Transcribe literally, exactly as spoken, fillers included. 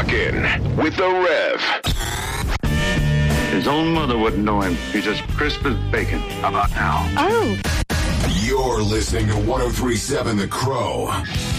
Lock in with the Rev. His own mother wouldn't know him. He's as crisp as bacon. How about now? Oh. You're listening to one oh three point seven The Crow.